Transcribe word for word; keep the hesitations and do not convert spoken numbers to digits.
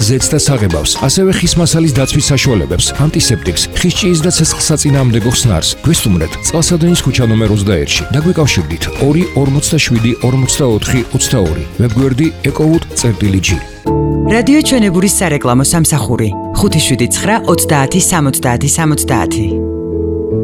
გზეთს და საღებავს, ასევე ხის მასალის დაცვის საშუალებებს, ანტისეპტიკს, ხის ჭიის და ცეცხლსაწინააღმდეგო ხსნარს. გვესტუმრეთ წყალსადენის ქუჩა ნომერ ოცდაერთში და გვიკავშირდით ორი ორმოცდაშვიდი ორმოცდაოთხი ოცდაორი. ვებგვერდი ეკოუთ.წერტილი.ჯი. რადიო ჩვენებურის სარეკლამო სამსახური ხუთი შვიდი ცხრა ოცდაათი სამოცდაათი სამოცდაათი.